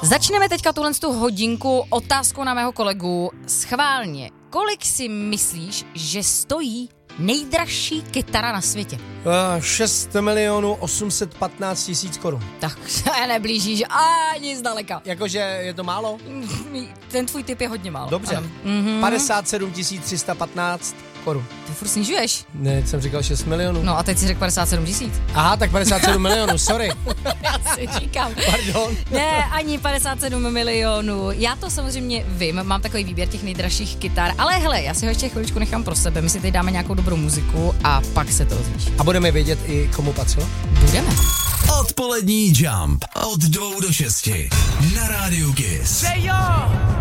Začneme teďka tu hodinku otázkou na mého kolegu. Schválně, kolik si myslíš, že stojí nejdražší kytara na světě? 6 815 000 korun. Tak se neblížíš ani zdaleka. Jakože je to málo? Ten tvůj tip je hodně málo. Dobře. 57 315 korun. Ty furt snižuješ. Ne, jsem říkal 6 milionů. No a teď si řekl 57 000. Aha, tak 57 milionů, sorry. Já si říkám. Pardon. Ne, ani 57 milionů. Já to samozřejmě vím, mám takový výběr těch nejdražších kytar, ale hele, já si ho ještě chviličku nechám pro sebe. My si teď dáme nějakou dobrou muziku a pak se to ozvíš. A budeme vědět i komu patřilo? Budeme. Odpolední Jump od 2 do 6 na Rádiu Kiss. Say yo!